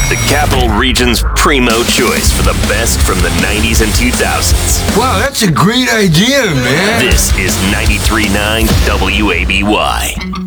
the Capital Region's primo choice for the best from the 90s and 2000s. Wow, that's a great idea, man. This is 93.9 WABY.